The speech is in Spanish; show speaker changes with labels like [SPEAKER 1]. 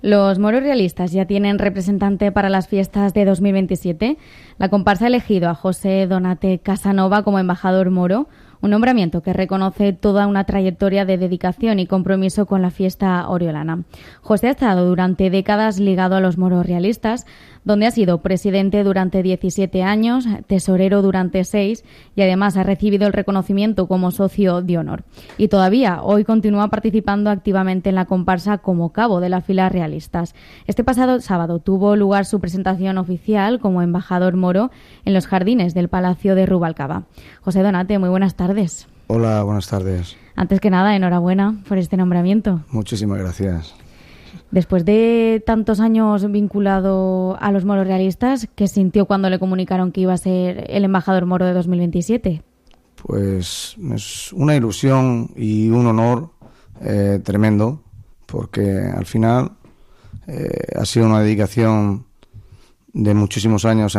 [SPEAKER 1] Los moros realistas ya tienen representante para las fiestas de 2027. La comparsa ha elegido a José Donate Casanova como embajador moro, un nombramiento que reconoce toda una trayectoria de dedicación y compromiso con la fiesta oriolana. José ha estado durante décadas ligado a los moros realistas, donde ha sido presidente durante 17 años, tesorero durante 6 y además ha recibido el reconocimiento como socio de honor. Y todavía hoy continúa participando activamente en la comparsa como cabo de la fila realistas. Este pasado sábado tuvo lugar su presentación oficial como embajador moro en los jardines del Palacio de Rubalcaba. José Donate, muy buenas tardes.
[SPEAKER 2] Hola, buenas tardes.
[SPEAKER 1] Antes que nada, enhorabuena por este nombramiento.
[SPEAKER 2] Muchísimas gracias.
[SPEAKER 1] Después de tantos años vinculado a los moros realistas, ¿qué sintió cuando le comunicaron que iba a ser el embajador moro de 2027?
[SPEAKER 2] Pues es una ilusión y un honor tremendo, porque al final ha sido una dedicación de muchísimos años